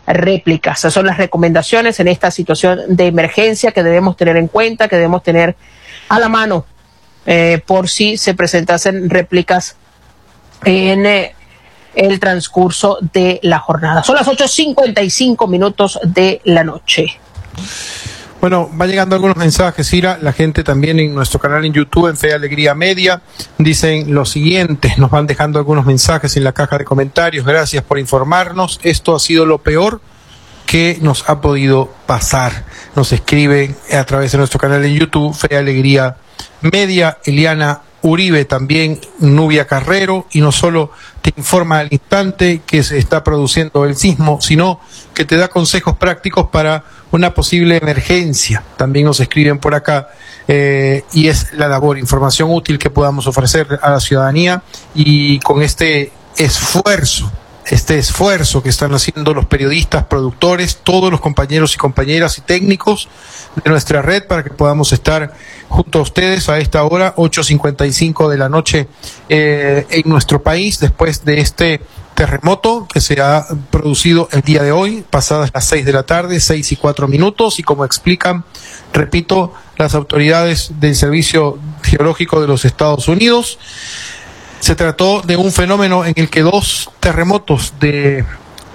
réplicas. Esas son las recomendaciones en esta situación de emergencia que debemos tener en cuenta, que debemos tener a la mano por si se presentasen réplicas en el transcurso de la jornada. Son las 8:55 de la noche. Bueno, va llegando algunos mensajes, Ira. La gente también en nuestro canal en YouTube, en Fe y Alegría Media, dicen lo siguiente. Nos van dejando algunos mensajes en la caja de comentarios. Gracias por informarnos. Esto ha sido lo peor que nos ha podido pasar. Nos escriben a través de nuestro canal en YouTube, Fe y Alegría Media. Eliana Uribe también, Nubia Carrero, y no solo te informa al instante que se está produciendo el sismo, sino que te da consejos prácticos para una posible emergencia. También nos escriben por acá, y es la labor, información útil que podamos ofrecer a la ciudadanía, y con este esfuerzo que están haciendo los periodistas, productores, todos los compañeros y compañeras y técnicos de nuestra red para que podamos estar junto a ustedes a esta hora, 8:55 de la noche en nuestro país, después de este terremoto que se ha producido el día de hoy, pasadas las 6 de la tarde, 6:04, y como explican, repito, las autoridades del Servicio Geológico de los Estados Unidos, se trató de un fenómeno en el que dos terremotos de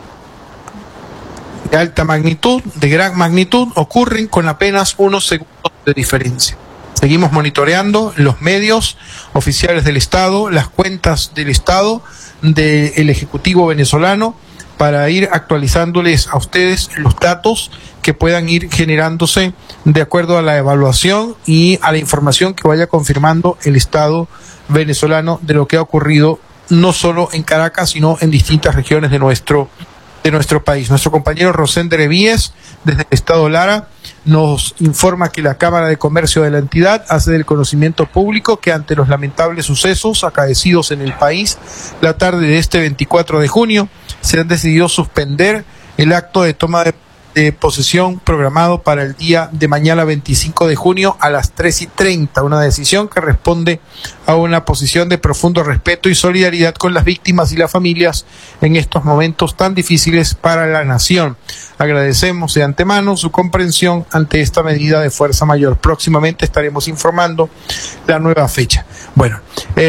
alta magnitud, de gran magnitud, ocurren con apenas unos segundos de diferencia. Seguimos monitoreando los medios oficiales del Estado, las cuentas del Estado, del Ejecutivo venezolano, para ir actualizándoles a ustedes los datos que puedan ir generándose de acuerdo a la evaluación y a la información que vaya confirmando el Estado venezolano de lo que ha ocurrido no solo en Caracas, sino en distintas regiones de nuestro país. Nuestro compañero Rosender Evíes, desde el Estado Lara, nos informa que la Cámara de Comercio de la entidad hace del conocimiento público que ante los lamentables sucesos acaecidos en el país la tarde de este 24 de junio, se han decidido suspender el acto de toma de posesión programado para el día de mañana 25 de junio a las 3:30, una decisión que responde a una posición de profundo respeto y solidaridad con las víctimas y las familias en estos momentos tan difíciles para la nación. Agradecemos de antemano su comprensión ante esta medida de fuerza mayor. Próximamente estaremos informando la nueva fecha. Bueno,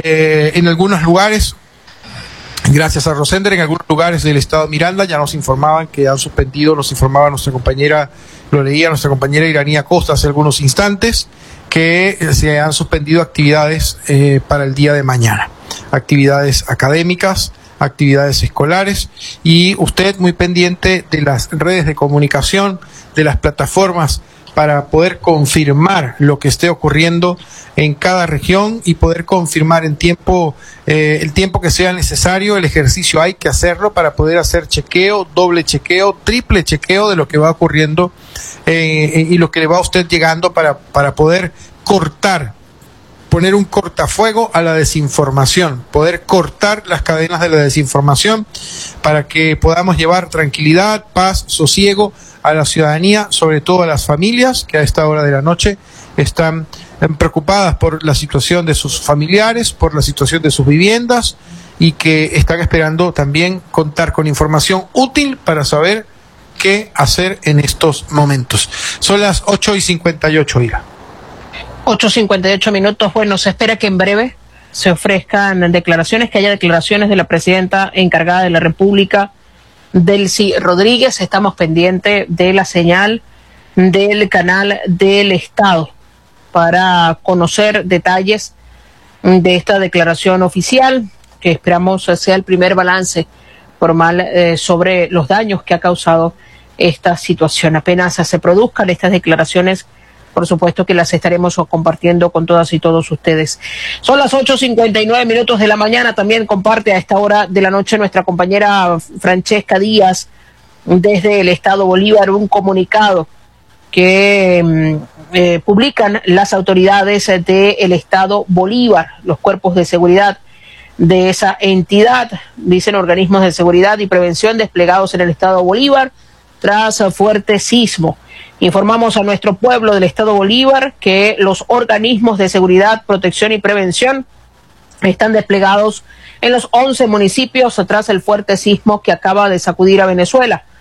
en algunos lugares, gracias a Rosender, en algunos lugares del estado Miranda ya nos informaban que han suspendido, nos informaba nuestra compañera, lo leía nuestra compañera Iranía Costa hace algunos instantes, que se han suspendido actividades para el día de mañana, actividades académicas, actividades escolares, y usted muy pendiente de las redes de comunicación, de las plataformas, para poder confirmar lo que esté ocurriendo en cada región y poder confirmar en tiempo, el tiempo que sea necesario. El ejercicio hay que hacerlo para poder hacer chequeo, doble chequeo, triple chequeo de lo que va ocurriendo y lo que le va a usted llegando para poder cortar, poner un cortafuego a la desinformación, poder cortar las cadenas de la desinformación para que podamos llevar tranquilidad, paz, sosiego a la ciudadanía, sobre todo a las familias que a esta hora de la noche están preocupadas por la situación de sus familiares, por la situación de sus viviendas, y que están esperando también contar con información útil para saber qué hacer en estos momentos. Son las 8:58, Ira. 8:58. Bueno, se espera que en breve se ofrezcan declaraciones, que haya declaraciones de la presidenta encargada de la República, Delcy Rodríguez. Estamos pendientes de la señal del canal del Estado para conocer detalles de esta declaración oficial, que esperamos sea el primer balance formal sobre los daños que ha causado esta situación. Apenas se produzcan estas declaraciones, por supuesto que las estaremos compartiendo con todas y todos ustedes. Son las 8:59 de la mañana. También comparte a esta hora de la noche nuestra compañera Francesca Díaz desde el Estado Bolívar un comunicado que publican las autoridades del Estado Bolívar, los cuerpos de seguridad de esa entidad. Dicen: organismos de seguridad y prevención desplegados en el Estado Bolívar tras fuerte sismo. Informamos a nuestro pueblo del Estado Bolívar que los organismos de seguridad, protección y prevención están desplegados en los 11 municipios tras el fuerte sismo que acaba de sacudir a Venezuela.